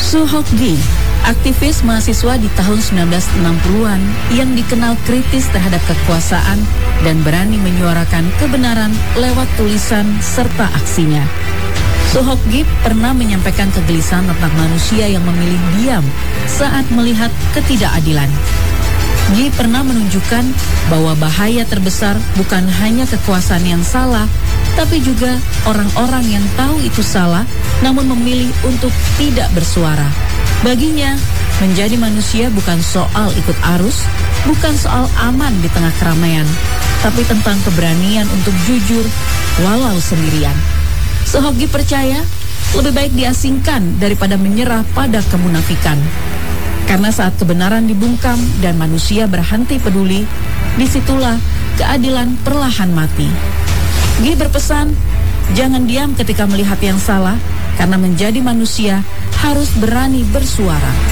Soo Hok-gi, aktivis mahasiswa di tahun 1960-an yang dikenal kritis terhadap kekuasaan dan berani menyuarakan kebenaran lewat tulisan serta aksinya. Soo Hok-gi pernah menyampaikan kegelisahan tentang manusia yang memilih diam saat melihat ketidakadilan. Gi pernah menunjukkan bahwa bahaya terbesar bukan hanya kekuasaan yang salah, tapi juga orang-orang yang tahu itu salah namun memilih untuk tidak bersuara. Baginya, menjadi manusia bukan soal ikut arus, bukan soal aman di tengah keramaian, tapi tentang keberanian untuk jujur walau sendirian. Soo Hok-gi percaya lebih baik diasingkan daripada menyerah pada kemunafikan. Karena saat kebenaran dibungkam dan manusia berhenti peduli, disitulah keadilan perlahan mati. Gi berpesan, jangan diam ketika melihat yang salah, karena menjadi manusia harus berani bersuara.